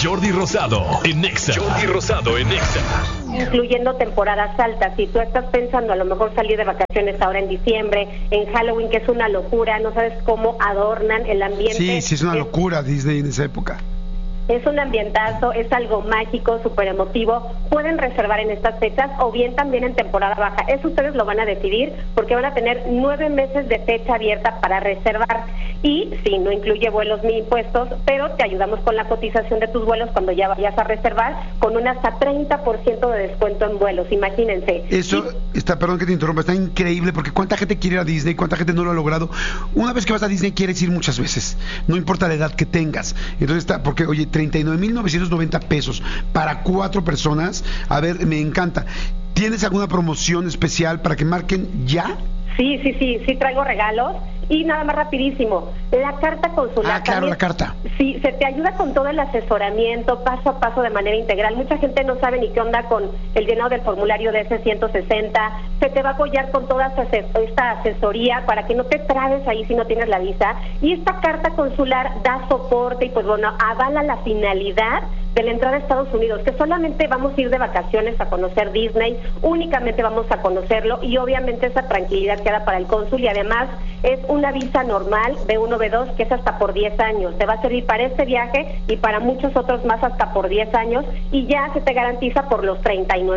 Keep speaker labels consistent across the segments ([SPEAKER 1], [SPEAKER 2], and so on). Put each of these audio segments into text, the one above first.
[SPEAKER 1] Jordi Rosado en Nexa. Jordi Rosado en Nexa.
[SPEAKER 2] Incluyendo temporadas altas. Si tú estás pensando a lo mejor salir de vacaciones ahora en diciembre, en Halloween, que es una locura, no sabes cómo adornan el ambiente.
[SPEAKER 3] Sí, es una locura Disney en esa época.
[SPEAKER 2] Es un ambientazo, es algo mágico, súper emotivo. Pueden reservar en estas fechas o bien también en temporada baja. Eso ustedes lo van a decidir porque van a tener 9 meses de fecha abierta para reservar. Y sí, no incluye vuelos ni impuestos, pero te ayudamos con la cotización de tus vuelos cuando ya vayas a reservar con un hasta 30% de descuento en vuelos. Imagínense.
[SPEAKER 3] Eso perdón que te interrumpa, está increíble porque cuánta gente quiere ir a Disney, cuánta gente no lo ha logrado. Una vez que vas a Disney quieres ir muchas veces, no importa la edad que tengas. Entonces porque oye, 39,990 pesos para 4 personas. A ver, me encanta. ¿Tienes alguna promoción especial para que marquen ya?
[SPEAKER 2] Sí traigo regalos. Y nada más rapidísimo, la carta consular.
[SPEAKER 3] Claro, también, la carta.
[SPEAKER 2] Sí, se te ayuda con todo el asesoramiento, paso a paso de manera integral. Mucha gente no sabe ni qué onda con el llenado del formulario de S-160. Se te va a apoyar con toda esta asesoría para que no te trabes ahí si no tienes la visa. Y esta carta consular da soporte y pues bueno, avala la finalidad de la entrada a Estados Unidos, que solamente vamos a ir de vacaciones a conocer Disney, únicamente vamos a conocerlo y obviamente esa tranquilidad queda para el cónsul y además es una visa normal B1, B2 que es hasta por 10 años. Te va a servir para este viaje y para muchos otros más hasta por 10 años y ya se te garantiza por los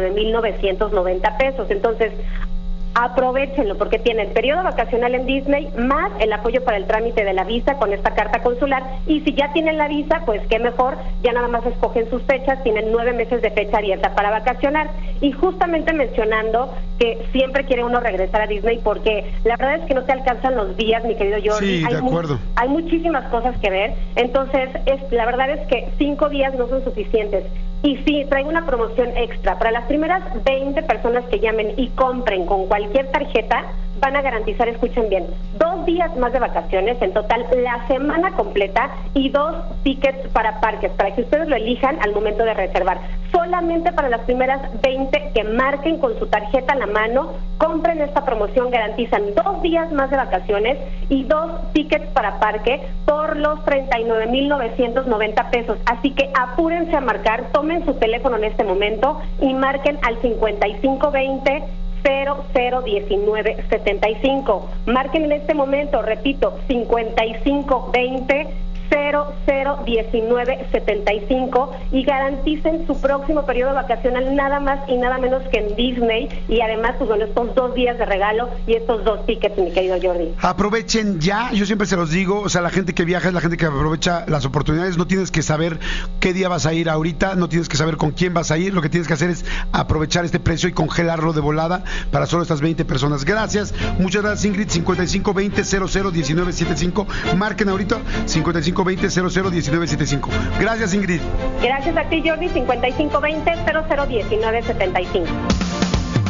[SPEAKER 2] 39,990 pesos. Entonces, aprovéchenlo porque tienen periodo vacacional en Disney más el apoyo para el trámite de la visa con esta carta consular y si ya tienen la visa, pues qué mejor, ya nada más escogen sus fechas, tienen 9 meses de fecha abierta para vacacionar y justamente mencionando que siempre quiere uno regresar a Disney porque la verdad es que no te alcanzan los días, mi querido Jordi.
[SPEAKER 3] Sí, de acuerdo.
[SPEAKER 2] Hay muchísimas cosas que ver, entonces la verdad es que 5 días no son suficientes. Y sí, traigo una promoción extra. Para las primeras 20 personas que llamen y compren con cualquier tarjeta, van a garantizar, escuchen bien, 2 días más de vacaciones, en total la semana completa y 2 tickets para parques, para que ustedes lo elijan al momento de reservar. Solamente para las primeras 20 que marquen con su tarjeta a la mano, compren esta promoción, garantizan 2 días más de vacaciones y 2 tickets para parque por los 39,990 pesos. Así que apúrense a marcar, tomen su teléfono en este momento y marquen al 5520 001975. Marquen en este momento, repito, 5520 001975 y garanticen su próximo periodo vacacional nada más y nada menos que en Disney y además pues bueno, estos 2 días de regalo y estos 2 tickets, mi querido Jordi.
[SPEAKER 3] Aprovechen ya, yo siempre se los digo, o sea, la gente que viaja es la gente que aprovecha las oportunidades, no tienes que saber qué día vas a ir ahorita, no tienes que saber con quién vas a ir, lo que tienes que hacer es aprovechar este precio y congelarlo de volada para solo estas 20 personas. Gracias, muchas gracias Ingrid, 5520 001975, marquen ahorita 5520 001975. Gracias Ingrid.
[SPEAKER 2] Gracias a ti Jordi, 5520 001975.